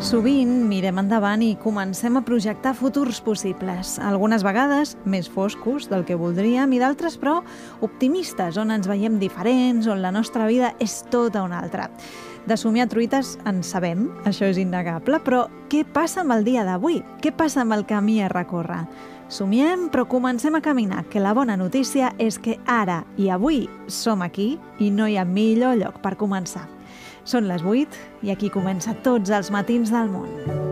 Sovint mirem endavant i comencem a projectar futurs possibles, algunes vegades més foscos del que voldríem i d'altres, però, optimistes, on ens veiem diferents, on la nostra vida és tota una altra. De somiar truites en sabem, això és innegable, però què passa amb el dia d'avui? Què passa amb el camí a recórrer? Somiem, però comencem a caminar, que la bona notícia és que ara i avui som aquí i no hi ha millor lloc per començar. Són les 8 i aquí comença Tots els matins del món.